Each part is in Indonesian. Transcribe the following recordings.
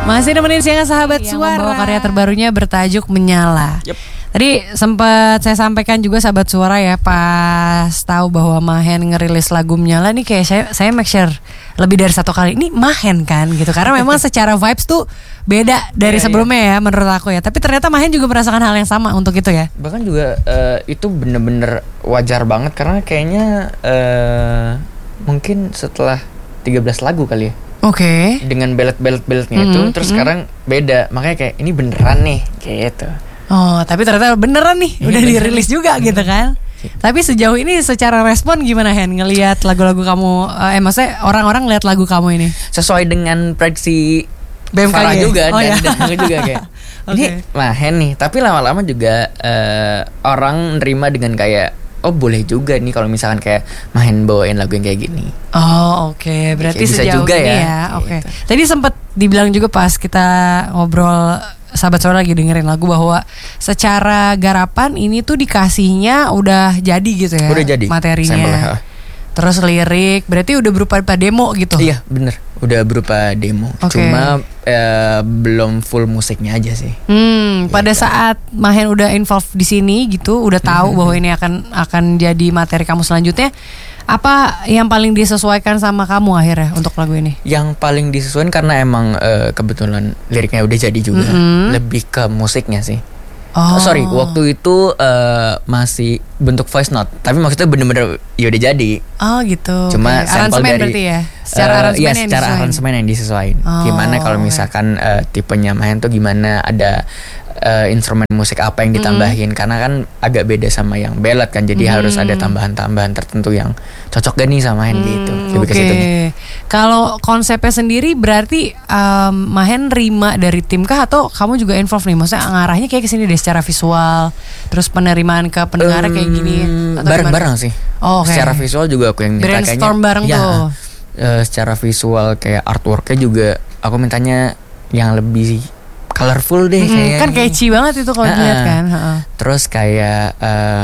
Masih nemenin siang sahabat yang suara. membawa Karya terbarunya bertajuk Menyala. Tadi sempat saya sampaikan juga sahabat suara ya, pas tahu bahwa Mahen ngerilis lagu Menyala nih, kayak saya make sure lebih dari satu kali ini Mahen kan gitu, karena memang secara vibes tuh beda dari sebelumnya ya menurut aku ya. Tapi ternyata Mahen juga merasakan hal yang sama untuk itu ya. Bahkan juga itu bener-bener wajar banget karena kayaknya mungkin setelah 13 lagu kali ya. Oke. Dengan belet-beletnya itu terus sekarang beda, makanya kayak ini beneran nih kayak gitu. Oh, tapi ternyata beneran nih, udah dirilis juga gitu kan. Tapi sejauh ini secara respon gimana Hen ngelihat lagu-lagu kamu? Maksudnya orang-orang lihat lagu kamu ini Sesuai dengan prediksi BMKG Farah juga dan aku juga kayak ini Mahen nih. Tapi lama-lama juga orang nerima dengan kayak oh boleh juga nih kalau misalkan kayak Mahen bawain lagu yang kayak gini. Oh oke. Berarti bisa sejauh juga ini ya. ya. Oke. Gitu. Tadi sempat dibilang juga pas kita ngobrol, sahabat suara lagi dengerin lagu, bahwa secara garapan ini tuh dikasihnya udah jadi gitu ya. Udah jadi materinya. sampelnya. Terus lirik berarti udah berupa demo gitu. Iya bener, udah berupa demo. Cuma belum full musiknya aja sih. Pada saat Mahen udah involve di sini gitu, udah tahu bahwa ini akan jadi materi kamu selanjutnya, apa yang paling disesuaikan sama kamu akhirnya untuk lagu ini? Yang paling disesuaikan karena emang kebetulan liriknya udah jadi juga, lebih ke musiknya sih. Sorry, waktu itu masih bentuk voice note, tapi maksudnya bener-bener ya udah jadi. Oh gitu. Cuma sampel dari berarti ya. Secara aransemen yang secara aransemen yang disesuaikan. Gimana kalau misalkan tipenya Mahen tuh gimana, ada instrumen musik apa yang ditambahin, karena kan agak beda sama yang ballad kan, jadi harus ada tambahan-tambahan tertentu yang cocok gak nih sama Mahen gitu. Lebih ke situ nih. Kalau konsepnya sendiri berarti Mahen rima dari tim kah atau kamu juga involve nih? Maksudnya ngarahnya kayak kesini deh secara visual, terus penerimaan ke pendengarnya kayak gini. Bareng-bareng sih. Secara visual juga aku yang minta, brainstorm kayaknya bareng tuh. Secara visual kayak artworknya juga aku mintanya yang lebih colorful deh kayaknya. Kan catchy banget itu kalau dilihat kan. Terus kayak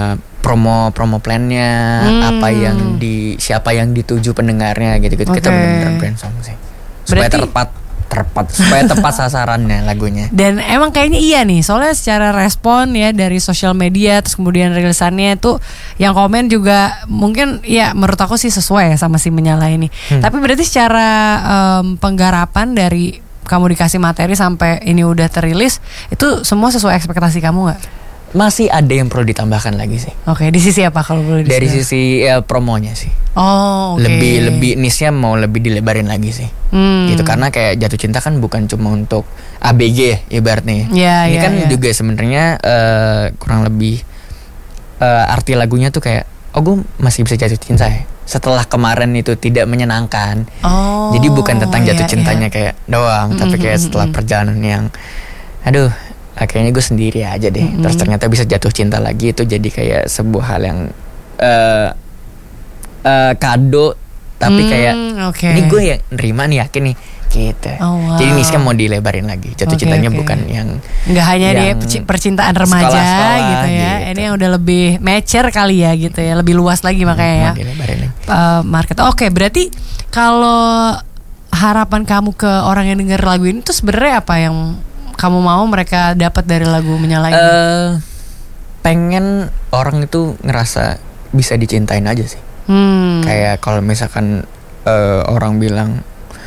promo plannya, apa yang siapa yang dituju pendengarnya gitu-gitu. Kita benar-benar brainstorm sih. Supaya supaya tepat sasarannya lagunya. Dan emang kayaknya iya nih, soalnya secara respon ya dari sosial media, terus kemudian rilisannya itu yang komen juga mungkin ya menurut aku sih sesuai ya sama si Menyala ini. Tapi berarti secara penggarapan dari kamu dikasih materi sampai ini udah terilis, itu semua sesuai ekspektasi kamu gak? Masih ada yang perlu ditambahkan lagi sih. Oke, di sisi apa kalau boleh dari sisi promonya sih. Oke. Lebih niche-nya mau lebih dilebarin lagi sih. Gitu, karena kayak Jatuh Cinta kan bukan cuma untuk ABG ya ibaratnya. Ini kan juga sebenarnya kurang lebih arti lagunya tuh kayak gue masih bisa jatuh cinta ya setelah kemarin itu tidak menyenangkan. Jadi bukan tentang jatuh cintanya kayak doang, tapi kayak setelah perjalanan yang aduh kayaknya gue sendiri aja deh. Terus ternyata bisa jatuh cinta lagi, itu jadi kayak sebuah hal yang kado, tapi kayak ini gue yang nerima nih, yakin nih gitu. Jadi niche mau dilebarin lagi. Jatuh cintanya bukan yang nggak hanya di percintaan remaja sekolah, gitu ya. Gitu. Ini yang udah lebih mature kali ya gitu ya, lebih luas lagi makanya ya. Market. Oke, berarti kalau harapan kamu ke orang yang denger lagu ini tuh sebenarnya apa yang kamu mau mereka dapat dari lagu Menyala ini? Pengen orang itu ngerasa bisa dicintain aja sih. Kayak kalau misalkan orang bilang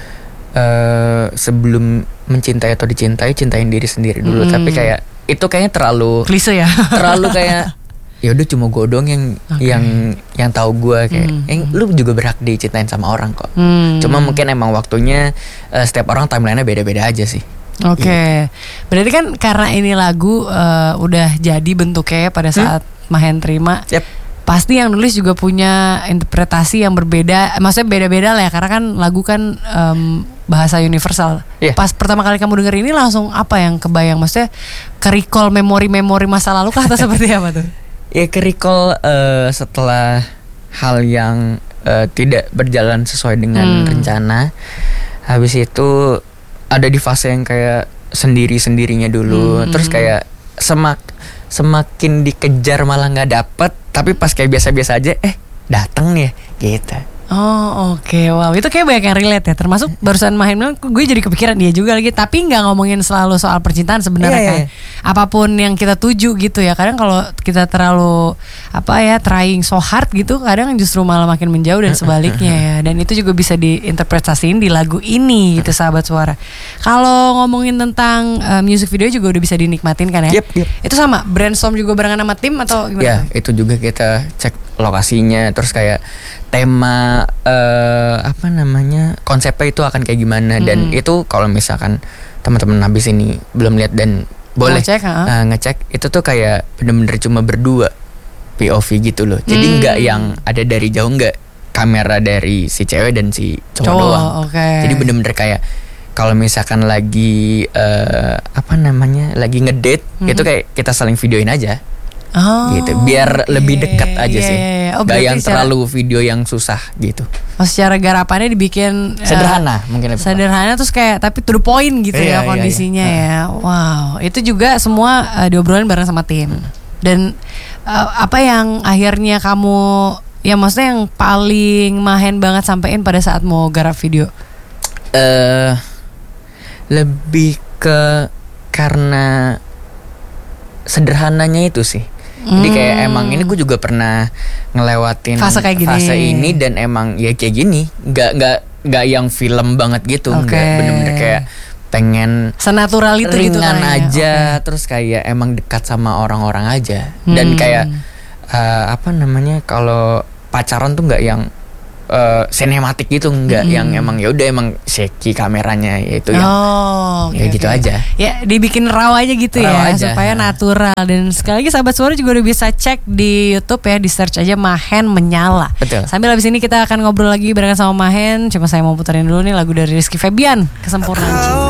sebelum mencintai atau dicintai, cintain diri sendiri dulu. Tapi kayak itu kayaknya terlalu klise ya. Terlalu kayak ya udah cuma gue doang yang tahu gue kayak lu juga berhak dicintain sama orang kok. Cuma mungkin emang waktunya setiap orang timelinenya beda-beda aja sih. Oke. Berarti kan karena ini lagu udah jadi bentuknya pada saat Mahen terima. Pasti yang nulis juga punya interpretasi yang berbeda. Maksudnya beda-beda lah ya, karena kan lagu kan bahasa universal. Pas pertama kali kamu denger ini langsung apa yang kebayang? Maksudnya ke-recall memori-memori masa lalu kah atau seperti apa tuh? Ya ke-recall setelah hal yang tidak berjalan sesuai dengan rencana. Habis itu ada di fase yang kayak sendiri-sendirinya dulu. Terus kayak semakin dikejar malah nggak dapet, tapi pas kayak biasa-biasa aja dateng nih gitu. Oh oke. Wow, itu kayak banyak yang relate ya. Termasuk barusan Mahen bilang, gue jadi kepikiran dia juga lagi. Tapi nggak ngomongin selalu soal percintaan sebenarnya kan. Apapun yang kita tuju gitu ya. Kadang kalau kita terlalu trying so hard gitu, kadang justru malah makin menjauh dan sebaliknya ya. Dan itu juga bisa diinterpretasiin di lagu ini gitu, Sahabat Suara. Kalau ngomongin tentang music video juga udah bisa dinikmatin kan ya. Yep. Itu sama brainstorm juga barengan sama tim atau gimana? Ya, itu juga kita cek lokasinya, terus kayak tema konsepnya itu akan kayak gimana. Dan itu kalau misalkan teman-teman habis ini belum lihat dan boleh ngecek, itu tuh kayak bener-bener cuma berdua POV gitu loh. Jadi nggak yang ada dari jauh, nggak kamera dari si cewek dan si cowok doang. Jadi bener-bener kayak kalau misalkan lagi lagi ngedate, itu kayak kita saling videoin aja. Gitu, biar lebih dekat aja sih. Gak yang terlalu video yang susah gitu. Secara garapannya dibikin sederhana, mungkin lebih sederhana terus kayak tapi to the point gitu ya kondisinya ya. Wow, itu juga semua diobrolin bareng sama tim. Dan apa yang akhirnya kamu, ya maksudnya yang paling Mahen banget sampein pada saat mau garap video? Lebih ke karena sederhananya itu sih. Jadi kayak emang ini gue juga pernah ngelewatin fase ini dan emang ya kayak gini, nggak yang film banget gitu, nggak bener-bener kayak pengen senatural itu gitu ringan aja, terus kayak emang dekat sama orang-orang aja. Dan kayak kalau pacaran tuh nggak yang sinematik gitu, nggak yang emang ya udah emang shaky kameranya itu yang gitu aja. Ya dibikin raw aja gitu supaya natural. Dan sekali lagi Sahabat Suara juga udah bisa cek di YouTube ya, di search aja Mahen Menyala. Betul. Sambil habis ini kita akan ngobrol lagi barengan sama Mahen. Cuma saya mau puterin dulu nih lagu dari Rizky Febian, Kesempurnaan Cinta.